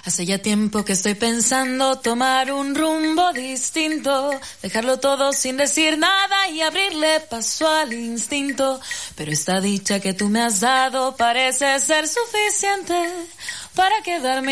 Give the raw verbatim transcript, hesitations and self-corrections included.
Hace ya tiempo que estoy pensando tomar un rumbo distinto, dejarlo todo sin decir nada y abrirle paso al instinto. Pero esta dicha que tú me has dado parece ser suficiente para quedarme